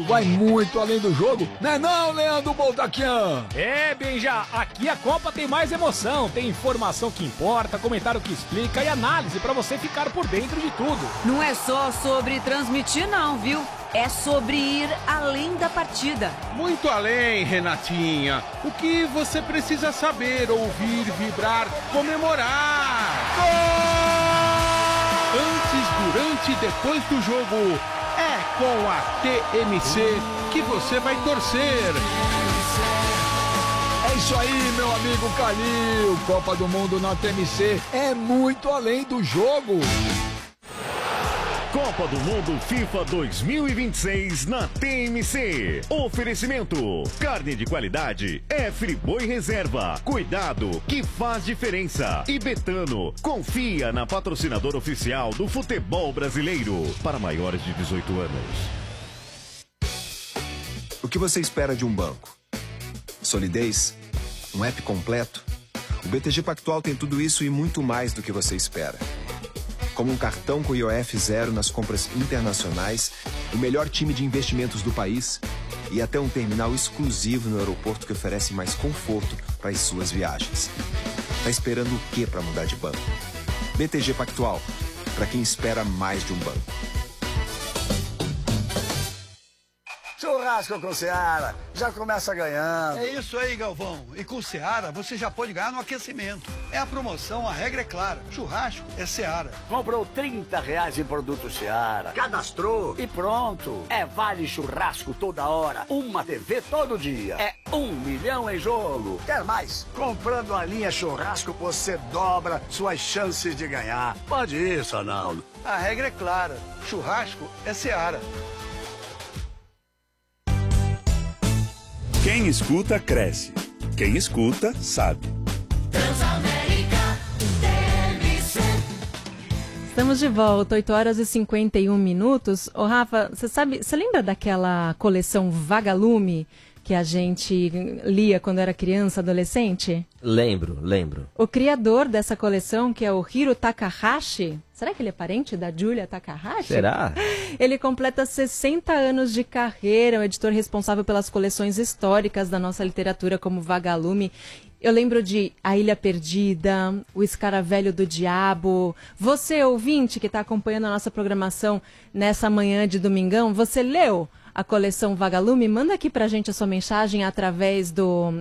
vai muito além do jogo, né não, Leandro Boldaquian? É, Benja, aqui a Copa tem mais emoção, tem informação que importa, comentário que explica e análise pra você ficar por dentro de tudo. Não é só sobre transmitir não, viu? É sobre ir além da partida. Muito além, Renatinha. O que você precisa saber, ouvir, vibrar, comemorar. Gol! Antes, durante e depois do jogo, é com a TMC que você vai torcer. É isso aí, meu amigo Calil. Copa do Mundo na TMC é muito além do jogo. Copa do Mundo FIFA 2026 na TMC. Oferecimento: carne de qualidade é Friboi Reserva. Cuidado que faz diferença. E Betano, confia na patrocinadora oficial do futebol brasileiro para maiores de 18 anos. O que você espera de um banco? Solidez? Um app completo? O BTG Pactual tem tudo isso e muito mais do que você espera. Como um cartão com IOF zero nas compras internacionais, o melhor time de investimentos do país e até um terminal exclusivo no aeroporto que oferece mais conforto para as suas viagens. Tá esperando o quê para mudar de banco? BTG Pactual, para quem espera mais de um banco. Churrasco com Seara, já começa ganhando. É isso aí, Galvão. E com Seara, você já pode ganhar no aquecimento. É a promoção, a regra é clara. Churrasco é Seara. Comprou R$30 em produto Seara, cadastrou e pronto. É vale churrasco toda hora, uma TV todo dia. É 1 milhão em jogo. Quer mais? Comprando a linha churrasco, você dobra suas chances de ganhar. Pode ir, Sonaldo. A regra é clara. Churrasco é Seara. Quem escuta, cresce. Quem escuta, sabe. Transamérica TMC. Estamos de volta, 8h51. Ô Rafa, você lembra daquela coleção Vagalume que a gente lia quando era criança, adolescente? Lembro. O criador dessa coleção, que é o Hiro Takahashi, será que ele é parente da Julia Takahashi? Será? Ele completa 60 anos de carreira, é o editor responsável pelas coleções históricas da nossa literatura, como Vagalume. Eu lembro de A Ilha Perdida, O Escaravelho do Diabo. Você, ouvinte, que está acompanhando a nossa programação nessa manhã de domingão, você leu a coleção Vagalume? Manda aqui pra gente a sua mensagem através do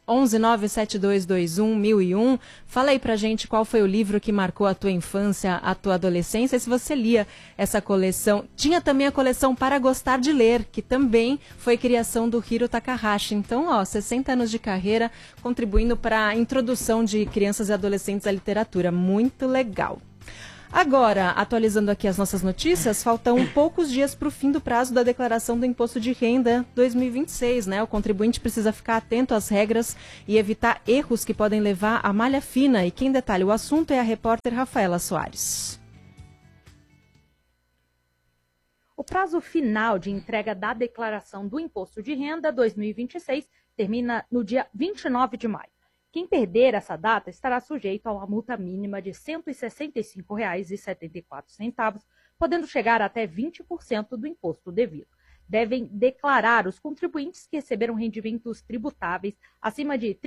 11972211001. Fala aí pra gente qual foi o livro que marcou a tua infância, a tua adolescência, e se você lia essa coleção. Tinha também a coleção Para Gostar de Ler, que também foi criação do Hiro Takahashi. Então, 60 anos de carreira contribuindo para a introdução de crianças e adolescentes à literatura. Muito legal. Agora, atualizando aqui as nossas notícias, faltam poucos dias para o fim do prazo da declaração do Imposto de Renda 2026, né? O contribuinte precisa ficar atento às regras e evitar erros que podem levar à malha fina. E quem detalha o assunto é a repórter Rafaela Soares. O prazo final de entrega da declaração do Imposto de Renda 2026 termina no dia 29 de maio. Quem perder essa data estará sujeito a uma multa mínima de R$ 165,74, podendo chegar até 20% do imposto devido. Devem declarar os contribuintes que receberam rendimentos tributáveis acima de R$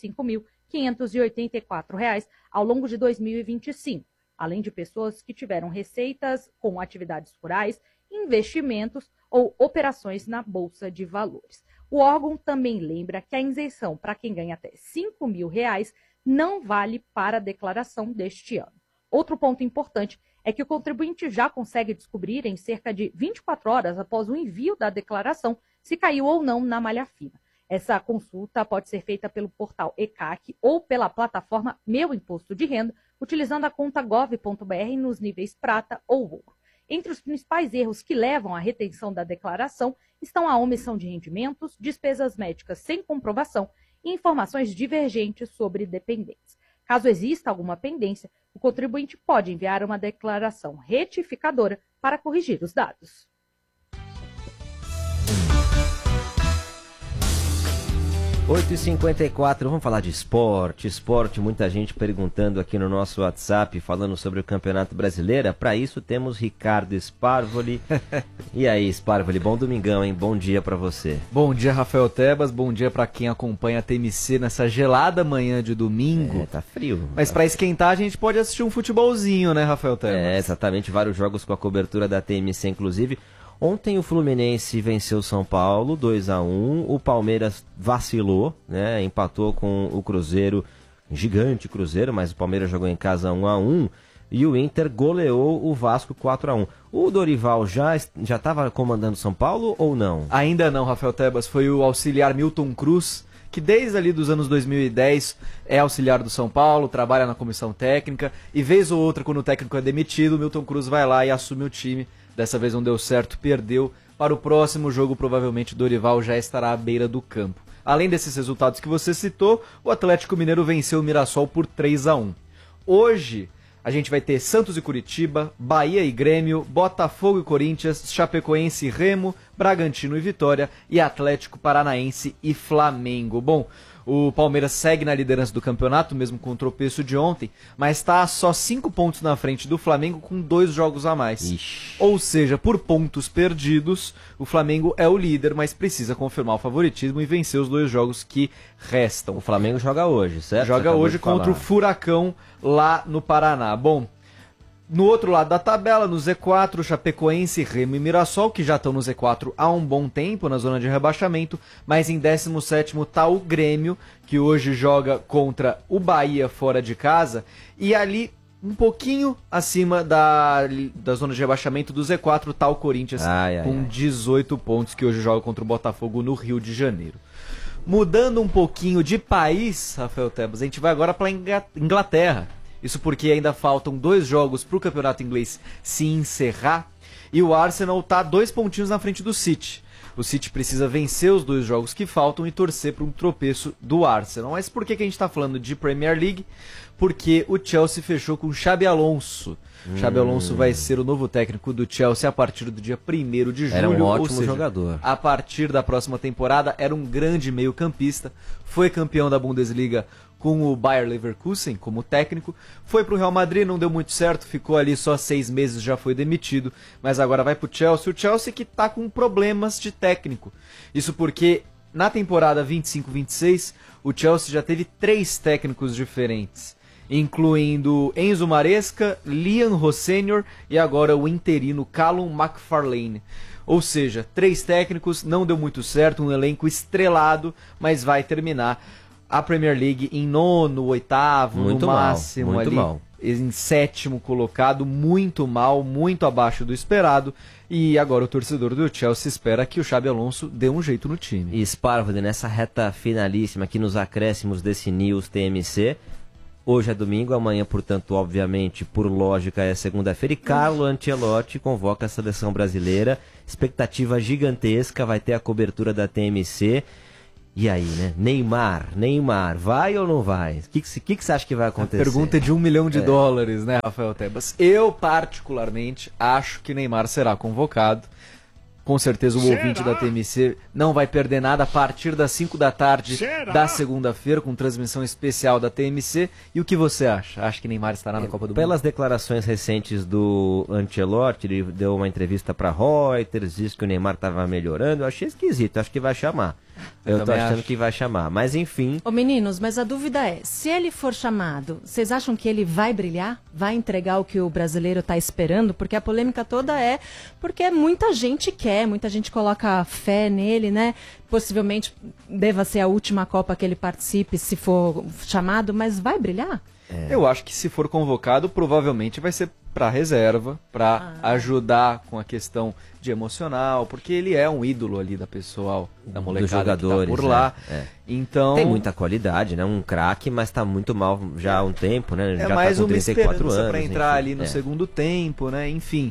35.584 ao longo de 2025, além de pessoas que tiveram receitas com atividades rurais, investimentos ou operações na Bolsa de Valores. O órgão também lembra que a isenção para quem ganha até R$ 5.000 não vale para a declaração deste ano. Outro ponto importante é que o contribuinte já consegue descobrir em cerca de 24 horas após o envio da declaração se caiu ou não na malha fina. Essa consulta pode ser feita pelo portal ECAC ou pela plataforma Meu Imposto de Renda, utilizando a conta gov.br nos níveis prata ou ouro. Entre os principais erros que levam à retenção da declaração estão a omissão de rendimentos, despesas médicas sem comprovação e informações divergentes sobre dependentes. Caso exista alguma pendência, o contribuinte pode enviar uma declaração retificadora para corrigir os dados. 8h54, vamos falar de esporte, muita gente perguntando aqui no nosso WhatsApp, falando sobre o Campeonato Brasileiro. Para isso temos Ricardo Sparvoli. E aí, Sparvoli, bom domingão, hein? Bom dia para você. Bom dia, Rafael Tebas, bom dia para quem acompanha a TMC nessa gelada manhã de domingo. Tá frio. Mas para esquentar a gente pode assistir um futebolzinho, né, Rafael Tebas? Exatamente, vários jogos com a cobertura da TMC, inclusive. Ontem o Fluminense venceu o São Paulo 2-1, o Palmeiras vacilou, né? Empatou com o Cruzeiro, gigante Cruzeiro, mas o Palmeiras jogou em casa 1-1 e o Inter goleou o Vasco 4-1. O Dorival já estava comandando São Paulo ou não? Ainda não, Rafael Tebas, foi o auxiliar Milton Cruz, que desde ali dos anos 2010 é auxiliar do São Paulo, trabalha na comissão técnica e vez ou outra quando o técnico é demitido, o Milton Cruz vai lá e assume o time. Dessa vez não deu certo, perdeu. Para o próximo jogo, provavelmente, Dorival já estará à beira do campo. Além desses resultados que você citou, o Atlético Mineiro venceu o Mirassol por 3-1. Hoje, a gente vai ter Santos e Curitiba, Bahia e Grêmio, Botafogo e Corinthians, Chapecoense e Remo, Bragantino e Vitória e Atlético Paranaense e Flamengo. Bom, o Palmeiras segue na liderança do campeonato, mesmo com o tropeço de ontem, mas está só 5 pontos na frente do Flamengo com 2 jogos a mais. Ixi. Ou seja, por pontos perdidos, o Flamengo é o líder, mas precisa confirmar o favoritismo e vencer os 2 jogos que restam. O Flamengo joga hoje, certo? Joga hoje contra o Furacão lá no Paraná. Bom, no outro lado da tabela, no Z4, Chapecoense, Remo e Mirassol, que já estão no Z4 há um bom tempo, na zona de rebaixamento, mas em 17º está o Grêmio, que hoje joga contra o Bahia fora de casa, e ali um pouquinho acima da zona de rebaixamento do Z4 está o Corinthians, com 18 pontos, que hoje joga contra o Botafogo no Rio de Janeiro. Mudando um pouquinho de país, Rafael Tebas, a gente vai agora para a Inglaterra. Isso porque ainda faltam 2 jogos para o campeonato inglês se encerrar e o Arsenal está 2 pontinhos na frente do City. O City precisa vencer os 2 jogos que faltam e torcer para um tropeço do Arsenal. Mas por que a gente está falando de Premier League? Porque o Chelsea fechou com o Xabi Alonso. Xabi Alonso vai ser o novo técnico do Chelsea a partir do dia 1º de julho. Era um ótimo ou seja, jogador. A partir da próxima temporada, era um grande meio-campista. Foi campeão da Bundesliga com o Bayer Leverkusen como técnico, foi para o Real Madrid, não deu muito certo, ficou ali só 6 meses, já foi demitido, mas agora vai para o Chelsea que está com problemas de técnico. Isso porque na temporada 25-26 o Chelsea já teve 3 técnicos diferentes, incluindo Enzo Maresca, Liam Rossenior e agora o interino Callum McFarlane. Ou seja, 3 técnicos, não deu muito certo, um elenco estrelado, mas vai terminar a Premier League em 9º, 8º, no máximo muito ali, mal. Em 7º colocado, muito mal, muito abaixo do esperado. E agora o torcedor do Chelsea espera que o Xabi Alonso dê um jeito no time. E Sparvoli, nessa reta finalíssima aqui nos acréscimos desse News TMC, hoje é domingo, amanhã, portanto, obviamente, por lógica, é segunda-feira. E Carlo Ancelotti convoca a seleção brasileira. Expectativa gigantesca, vai ter a cobertura da TMC. E aí, né? Neymar, vai ou não vai? O que você acha que vai acontecer? A pergunta é de $1 milhão, né, Rafael Tebas? Eu, particularmente, acho que Neymar será convocado. Com certeza o ouvinte da TMC não vai perder nada a partir das 5 da tarde da segunda-feira, com transmissão especial da TMC. E o que você acha? Acha que Neymar estará na Copa do Mundo? Pelas declarações recentes do Ancelotti, ele deu uma entrevista para Reuters, disse que o Neymar estava melhorando. Eu achei esquisito, acho que vai chamar. Eu tô achando que vai chamar, mas enfim... Ô meninos, mas a dúvida é, se ele for chamado, vocês acham que ele vai brilhar? Vai entregar o que o brasileiro tá esperando? Porque a polêmica toda é porque muita gente quer, muita gente coloca fé nele, né? Possivelmente deva ser a última Copa que ele participe, se for chamado, mas vai brilhar? Eu acho que se for convocado, provavelmente vai ser para reserva, para ajudar com a questão de emocional, porque ele é um ídolo ali da pessoal, da molecada que tá por lá. Então tem muita qualidade, né? Um craque, mas tá muito mal já há um tempo, né? Já mais tá com 34 anos para entrar ali no segundo tempo, né? Enfim.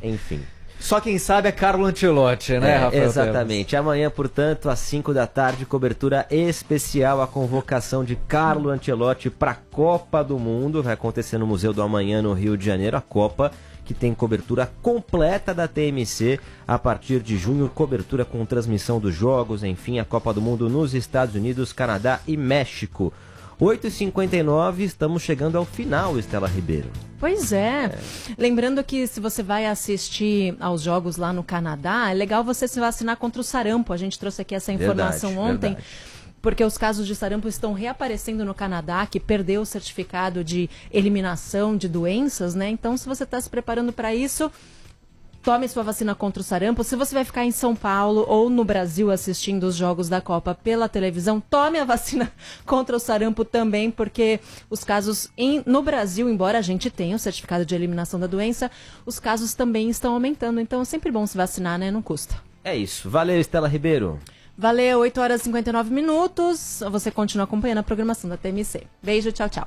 Só quem sabe é Carlo Ancelotti, né, Rafael? Exatamente. Tebas? Amanhã, portanto, às 5 da tarde, cobertura especial, a convocação de Carlo Ancelotti para a Copa do Mundo. Vai acontecer no Museu do Amanhã, no Rio de Janeiro, a Copa que tem cobertura completa da TMC a partir de junho, cobertura com transmissão dos jogos, enfim, a Copa do Mundo nos Estados Unidos, Canadá e México. 8h59, estamos chegando ao final, Estela Ribeiro. Pois é. Lembrando que se você vai assistir aos jogos lá no Canadá, é legal você se vacinar contra o sarampo. A gente trouxe aqui essa informação ontem. Porque os casos de sarampo estão reaparecendo no Canadá, que perdeu o certificado de eliminação de doenças, né? Então, se você está se preparando para isso, tome sua vacina contra o sarampo. Se você vai ficar em São Paulo ou no Brasil assistindo os jogos da Copa pela televisão, tome a vacina contra o sarampo também, porque os casos no Brasil, embora a gente tenha o certificado de eliminação da doença, os casos também estão aumentando. Então é sempre bom se vacinar, né? Não custa. É isso. Valeu, Estela Ribeiro. Valeu, 8h59. Você continua acompanhando a programação da TMC. Beijo, tchau, tchau.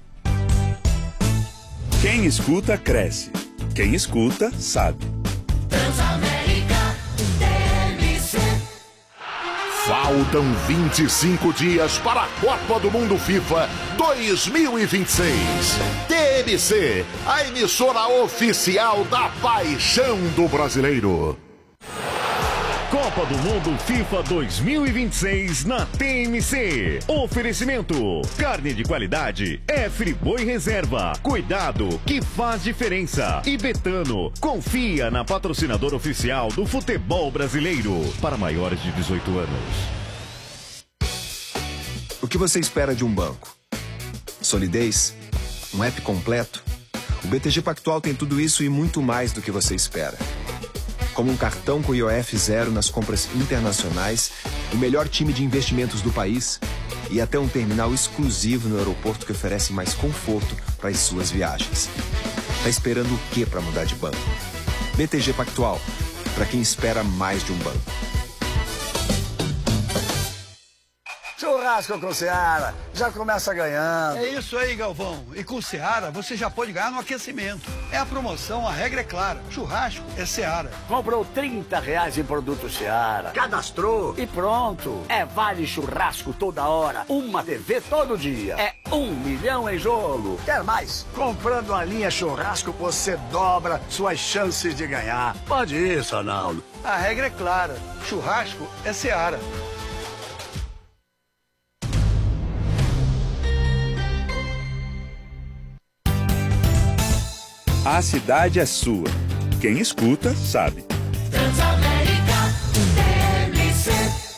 Quem escuta, cresce. Quem escuta, sabe. Transamérica TMC. Faltam 25 dias para a Copa do Mundo FIFA 2026. TMC, a emissora oficial da paixão do brasileiro. Copa do Mundo FIFA 2026 na TMC. Oferecimento: carne de qualidade é Friboi Reserva. Cuidado que faz diferença. E Betano, confia na patrocinadora oficial do futebol brasileiro para maiores de 18 anos. O que você espera de um banco? Solidez? Um app completo? O BTG Pactual tem tudo isso e muito mais do que você espera. Como um cartão com IOF zero nas compras internacionais, o melhor time de investimentos do país e até um terminal exclusivo no aeroporto que oferece mais conforto para as suas viagens. Tá esperando o quê para mudar de banco? BTG Pactual, para quem espera mais de um banco. Churrasco com Seara, já começa ganhando. É isso aí, Galvão. E com Seara, você já pode ganhar no aquecimento. É a promoção, a regra é clara. Churrasco é Seara. Comprou R$30 em produto Seara, cadastrou e pronto. É vale churrasco toda hora, uma TV todo dia. É 1 milhão em jogo. Quer mais? Comprando a linha churrasco, você dobra suas chances de ganhar. Pode ir, Sonaldo. A regra é clara. Churrasco é Seara. A cidade é sua. Quem escuta, sabe. Transamérica TMC.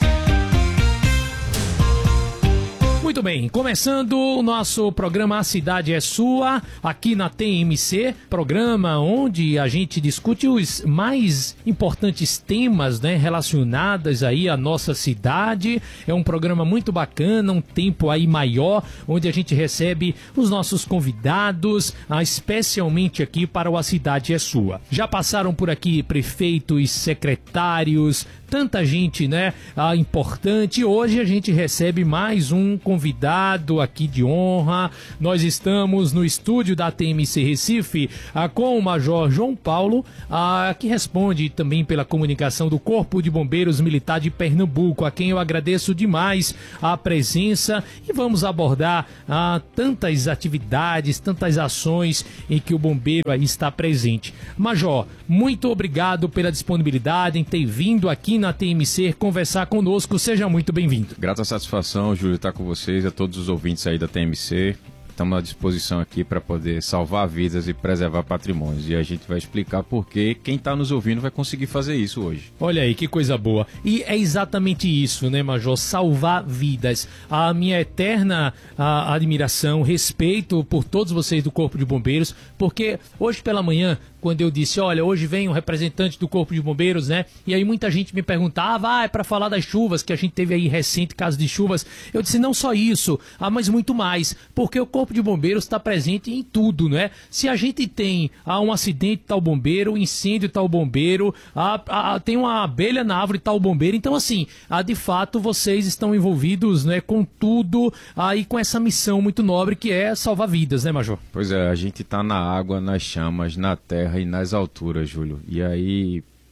Muito bem, começando o nosso programa A Cidade é Sua, aqui na TMC, programa onde a gente discute os mais importantes temas, né, relacionados aí à nossa cidade. É um programa muito bacana, um tempo aí maior, onde a gente recebe os nossos convidados, especialmente aqui para o A Cidade é Sua. Já passaram por aqui prefeitos, secretários, tanta gente, né, importante. Hoje a gente recebe mais um convidado aqui de honra. Nós estamos no estúdio da TMC Recife com o Major João Paulo, que responde também pela comunicação do Corpo de Bombeiros Militar de Pernambuco, a quem eu agradeço demais a presença, e vamos abordar tantas atividades, tantas ações em que o bombeiro aí está presente. Major, muito obrigado pela disponibilidade em ter vindo aqui na TMC conversar conosco. Seja muito bem-vindo. Grata satisfação, Júlio, estar com vocês, a todos os ouvintes aí da TMC. Estamos à disposição aqui para poder salvar vidas e preservar patrimônios. E a gente vai explicar por que quem está nos ouvindo vai conseguir fazer isso hoje. Olha aí, que coisa boa. E é exatamente isso, né, Major? Salvar vidas. A minha eterna admiração, respeito por todos vocês do Corpo de Bombeiros, porque hoje pela manhã, quando eu disse, olha, hoje vem um representante do Corpo de Bombeiros, né? E aí muita gente me perguntava, é para falar das chuvas, que a gente teve aí recente caso de chuvas. Eu disse, não só isso, mas muito mais, porque o Corpo de Bombeiros está presente em tudo, né? Se a gente tem um acidente, tá o bombeiro, um incêndio, tá o bombeiro, tem uma abelha na árvore, tá o bombeiro. Então, assim, de fato, vocês estão envolvidos, né, com tudo e com essa missão muito nobre que é salvar vidas, né, Major? Pois é, a gente tá na água, nas chamas, na terra e nas alturas, Júlio. E aí,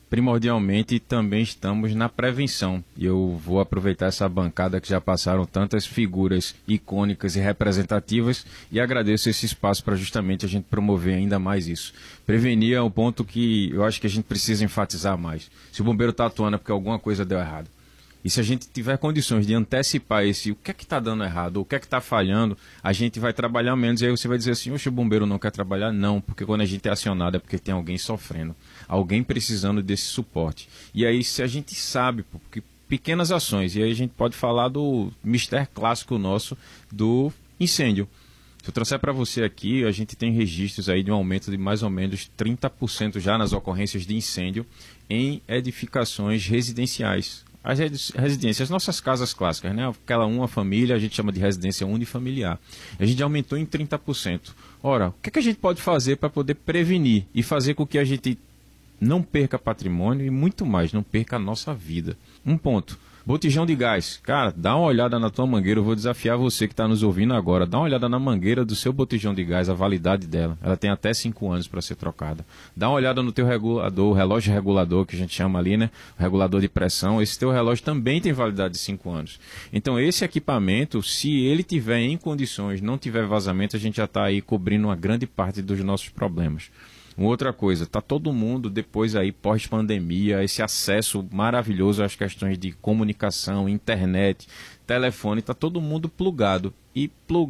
primordialmente também estamos na prevenção. E eu vou aproveitar essa bancada que já passaram tantas figuras icônicas e representativas e agradeço esse espaço para justamente a gente promover ainda mais isso. Prevenir é um ponto que eu acho que a gente precisa enfatizar mais. Se o bombeiro está atuando é porque alguma coisa deu errado. E se a gente tiver condições de antecipar o que é que está dando errado, ou o que é que está falhando, a gente vai trabalhar menos. E aí você vai dizer assim, oxe, o bombeiro não quer trabalhar? Não, porque quando a gente é acionado é porque tem alguém sofrendo, alguém precisando desse suporte. E aí se a gente sabe, porque pequenas ações, e aí a gente pode falar do mistério clássico nosso do incêndio. Se eu trouxer para você aqui, a gente tem registros aí de um aumento de mais ou menos 30% já nas ocorrências de incêndio em edificações residenciais. As residências, as nossas casas clássicas, né? Aquela uma família, a gente chama de residência unifamiliar. A gente aumentou em 30%. Ora, o que é que a gente pode fazer para poder prevenir e fazer com que a gente não perca patrimônio e muito mais, não perca a nossa vida? Um ponto. Botijão de gás. Cara, dá uma olhada na tua mangueira. Eu vou desafiar você que está nos ouvindo agora. Dá uma olhada na mangueira do seu botijão de gás, a validade dela. Ela tem até 5 anos para ser trocada. Dá uma olhada no teu regulador, o relógio regulador, que a gente chama ali, né? O regulador de pressão. Esse teu relógio também tem validade de 5 anos. Então, esse equipamento, se ele tiver em condições, não tiver vazamento, a gente já está aí cobrindo uma grande parte dos nossos problemas. Uma outra coisa, está todo mundo depois aí pós-pandemia, esse acesso maravilhoso às questões de comunicação, internet, telefone, está todo mundo plugado e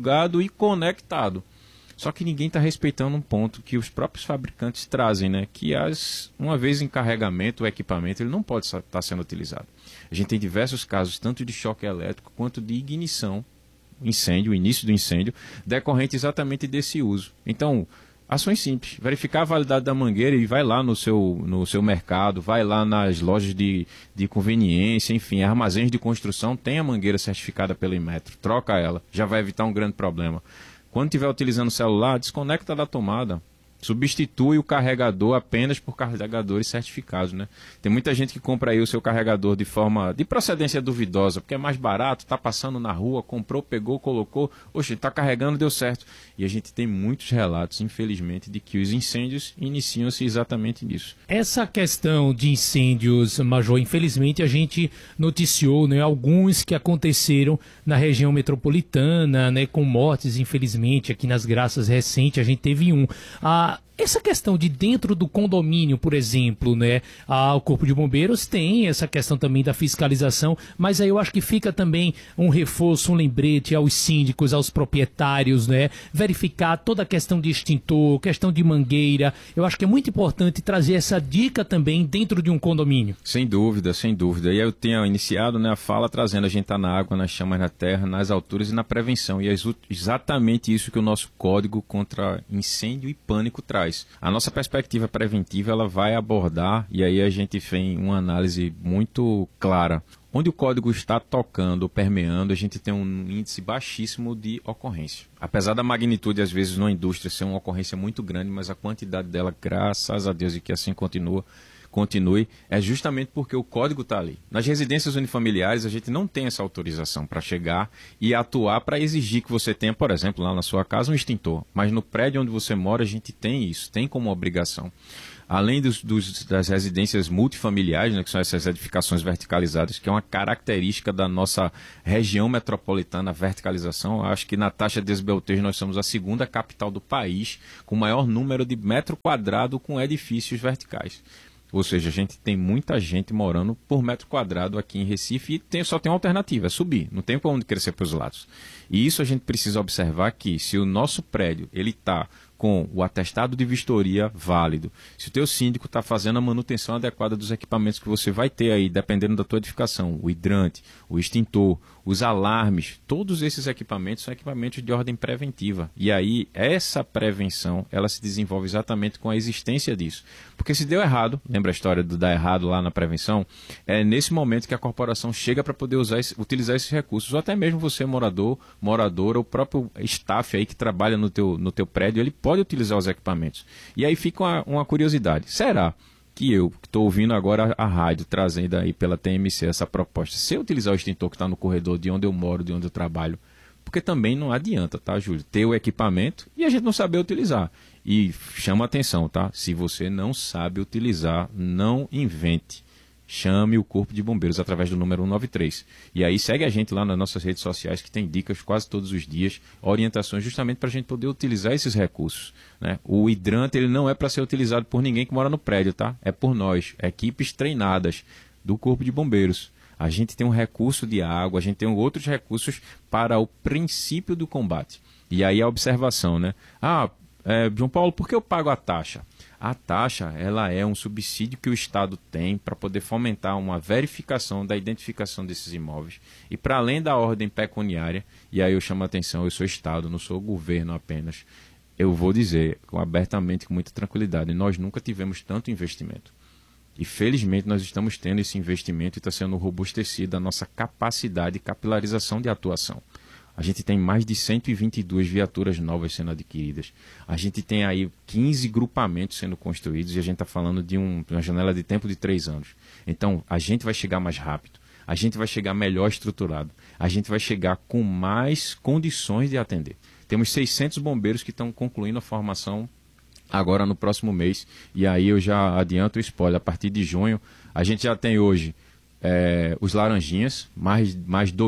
conectado. Só que ninguém está respeitando um ponto que os próprios fabricantes trazem, né? Que uma vez em carregamento, o equipamento ele não pode estar sendo utilizado. A gente tem diversos casos, tanto de choque elétrico quanto de ignição, incêndio, o início do incêndio, decorrente exatamente desse uso. Então, ações simples, verificar a validade da mangueira e vai lá no seu mercado, vai lá nas lojas de conveniência, enfim, armazéns de construção, tem a mangueira certificada pelo Inmetro, troca ela, já vai evitar um grande problema. Quando estiver utilizando o celular, desconecta da tomada, substitui o carregador apenas por carregadores certificados, né? Tem muita gente que compra aí o seu carregador de procedência duvidosa, porque é mais barato, está passando na rua, comprou, pegou, colocou, oxe, está carregando, deu certo. E a gente tem muitos relatos, infelizmente, de que os incêndios iniciam-se exatamente nisso. Essa questão de incêndios, Major, infelizmente a gente noticiou, né, alguns que aconteceram na região metropolitana, né, com mortes, infelizmente, aqui nas Graças recente, a gente teve um. Essa questão de dentro do condomínio, por exemplo, né, o Corpo de Bombeiros tem essa questão também da fiscalização, mas aí eu acho que fica também um reforço, um lembrete aos síndicos, aos proprietários, né, verificar toda a questão de extintor, questão de mangueira. Eu acho que é muito importante trazer essa dica também dentro de um condomínio. Sem dúvida, sem dúvida. E eu tenho iniciado, né, a fala trazendo a gente tá na água, nas chamas, na terra, nas alturas e na prevenção. E é exatamente isso que o nosso Código contra Incêndio e Pânico traz. A nossa perspectiva preventiva ela vai abordar, e aí a gente tem uma análise muito clara. Onde o código está tocando, permeando, a gente tem um índice baixíssimo de ocorrência. Apesar da magnitude, às vezes, na indústria ser uma ocorrência muito grande, mas a quantidade dela, graças a Deus, e que assim continue, é justamente porque o código está ali. Nas residências unifamiliares, a gente não tem essa autorização para chegar e atuar para exigir que você tenha, por exemplo, lá na sua casa, um extintor. Mas no prédio onde você mora, a gente tem isso, tem como obrigação. Além das residências multifamiliares, né, que são essas edificações verticalizadas, que é uma característica da nossa região metropolitana, a verticalização. Eu acho que na taxa de desbeltejo nós somos a segunda capital do país com o maior número de metro quadrado com edifícios verticais. Ou seja, a gente tem muita gente morando por metro quadrado aqui em Recife e só tem uma alternativa, é subir, não tem para onde crescer para os lados. E isso a gente precisa observar que se o nosso prédio ele está com o atestado de vistoria válido, se o teu síndico está fazendo a manutenção adequada dos equipamentos que você vai ter aí, dependendo da tua edificação, o hidrante, o extintor, os alarmes, todos esses equipamentos são equipamentos de ordem preventiva. E aí, essa prevenção, ela se desenvolve exatamente com a existência disso. Porque se deu errado, lembra a história do dar errado lá na prevenção? É nesse momento que a corporação chega para poder utilizar esses recursos. Ou até mesmo você, moradora, o próprio staff aí que trabalha no teu prédio, ele pode utilizar os equipamentos. E aí fica uma curiosidade. Será que eu, que estou ouvindo agora a rádio, trazendo aí pela TMC essa proposta, se eu utilizar o extintor que está no corredor de onde eu moro, de onde eu trabalho, porque também não adianta, tá, Júlio, ter o equipamento e a gente não saber utilizar. E chama atenção, tá? Se você não sabe utilizar, não invente. Chame o Corpo de Bombeiros através do número 193. E aí segue a gente lá nas nossas redes sociais, que tem dicas quase todos os dias, orientações justamente para a gente poder utilizar esses recursos, né? O hidrante ele não é para ser utilizado por ninguém que mora no prédio, tá? É por nós, equipes treinadas do Corpo de Bombeiros. A gente tem um recurso de água, a gente tem outros recursos para o princípio do combate. E aí a observação, né? João Paulo, por que eu pago a taxa? A taxa, ela é um subsídio que o Estado tem para poder fomentar uma verificação da identificação desses imóveis. E para além da ordem pecuniária, e aí eu chamo a atenção, eu sou Estado, não sou governo apenas, eu vou dizer abertamente, com muita tranquilidade, nós nunca tivemos tanto investimento. E felizmente nós estamos tendo esse investimento e está sendo robustecida a nossa capacidade de capilarização de atuação. A gente tem mais de 122 viaturas novas sendo adquiridas. A gente tem aí 15 grupamentos sendo construídos e a gente está falando de uma janela de tempo de 3 anos. Então, a gente vai chegar mais rápido, a gente vai chegar melhor estruturado, a gente vai chegar com mais condições de atender. Temos 600 bombeiros que estão concluindo a formação agora no próximo mês. E aí eu já adianto o spoiler, a partir de junho, a gente já tem hoje os Laranjinhas, mais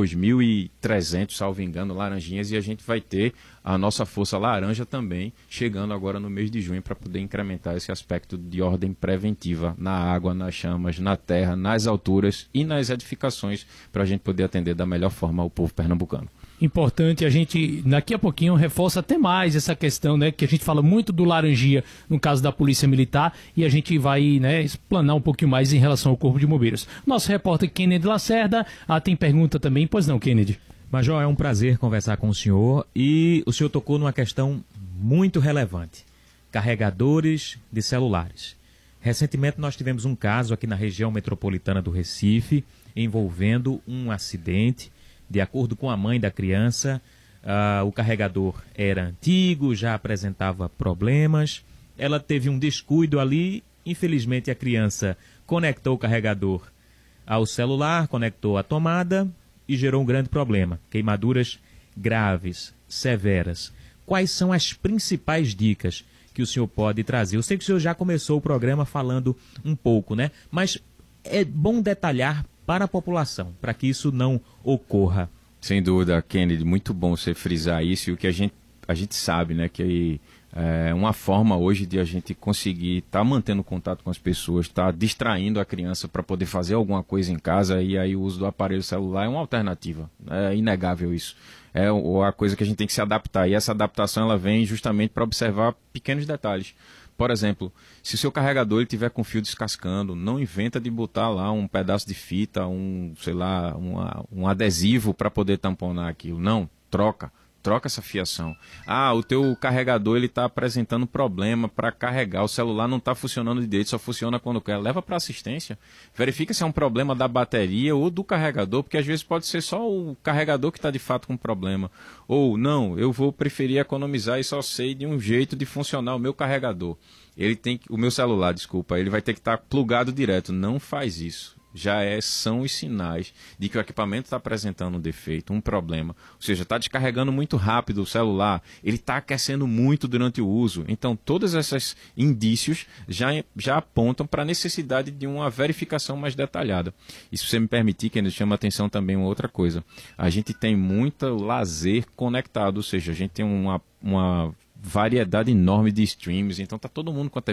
2.300, salvo engano, Laranjinhas, e a gente vai ter a nossa Força Laranja também, chegando agora no mês de junho, para poder incrementar esse aspecto de ordem preventiva na água, nas chamas, na terra, nas alturas e nas edificações, para a gente poder atender da melhor forma o povo pernambucano. Importante, a gente daqui a pouquinho reforça até mais essa questão, né, que a gente fala muito do Laranjinha no caso da Polícia Militar, e a gente vai, né, explanar um pouquinho mais em relação ao Corpo de Bombeiros. Nosso repórter Kennedy Lacerda tem pergunta também, pois não, Kennedy? Major, é um prazer conversar com o senhor, e o senhor tocou numa questão muito relevante: carregadores de celulares. Recentemente nós tivemos um caso aqui na região metropolitana do Recife envolvendo um acidente. De acordo com a mãe da criança, o carregador era antigo, já apresentava problemas. Ela teve um descuido ali. Infelizmente, a criança conectou o carregador ao celular, conectou a tomada e gerou um grande problema. Queimaduras graves, severas. Quais são as principais dicas que o senhor pode trazer? Eu sei que o senhor já começou o programa falando um pouco, né? Mas é bom detalhar para a população, para que isso não ocorra. Sem dúvida, Kennedy, muito bom você frisar isso, e o que a gente sabe, né, que é uma forma hoje de a gente conseguir estar mantendo contato com as pessoas, estar distraindo a criança para poder fazer alguma coisa em casa, e aí o uso do aparelho celular é uma alternativa, é inegável isso. É a coisa que a gente tem que se adaptar, e essa adaptação ela vem justamente para observar pequenos detalhes. Por exemplo, se o seu carregador estiver com fio descascando, não inventa de botar lá um pedaço de fita, um adesivo para poder tamponar aquilo. Não, troca essa fiação. O teu carregador ele está apresentando problema para carregar, o celular não está funcionando direito, só funciona quando quer. Leva para assistência, verifica se é um problema da bateria ou do carregador, porque às vezes pode ser só o carregador que está de fato com problema. Ou não, eu vou preferir economizar e só sei de um jeito de funcionar o meu carregador. O meu celular, desculpa, ele vai ter que estar plugado direto. Não faz isso. Já são os sinais de que o equipamento está apresentando um defeito, um problema. Ou seja, está descarregando muito rápido o celular, ele está aquecendo muito durante o uso. Então, todos esses indícios já apontam para a necessidade de uma verificação mais detalhada. E se você me permitir, que ainda chama a atenção também uma outra coisa. A gente tem muito lazer conectado, ou seja, a gente tem uma variedade enorme de streams, então está todo mundo com a